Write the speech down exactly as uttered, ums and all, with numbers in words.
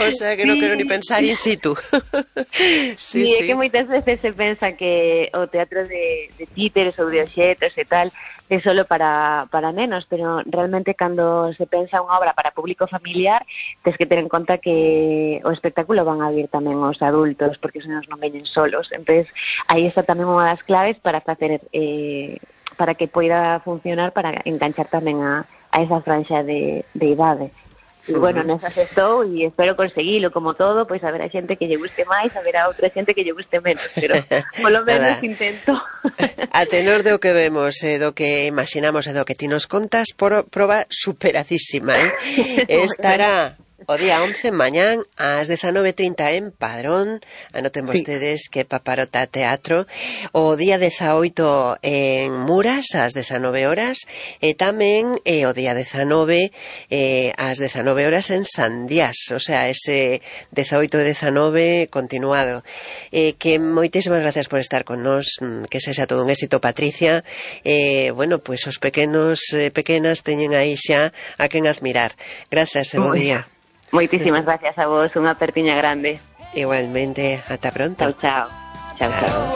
O sea que sí. Non quero ni pensar in situ. Sí, sí, é que moitas veces se pensa que o teatro de, de títeres ou de obxetos e tal é solo para, para nenos, pero realmente cando se pensa unha obra para público familiar tens que ter en conta que o espectáculo van a vir tamén os adultos, porque os nenos non veñen solos. Entón, aí está tamén unha das claves para facer eh, para que poida funcionar, para enganchar tamén a, a esa franxa de, de idade. E, bueno, nesas estou e espero conseguilo, como todo, pois haberá xente que lle guste máis, haberá outra xente que lle guste menos, pero polo menos intento. A tenor do que vemos, eh, do que imaginamos e do que ti nos contas, por proba superadísima, eh? Estará o día once mañán ás dezanove e trinta en Padrón, anoten vostedes sí. que Paparota Teatro, o día dezaoito en Muras ás dezanove horas e tamén eh, o día dezanove eh, ás dezanove horas en Sandías, o sea, ese dezaoito e dezanove continuado. Eh, que moitísimas gracias por estar con nós, que sexa todo un éxito, Patricia. Eh, bueno, pois pues, os pequenos e eh, pequenas teñen aí xa a quen admirar. Gracias e bo día. Moitísimas gracias a vos, unha apertiña grande. Igualmente, ata pronto. Chao, chao. Chao, chao.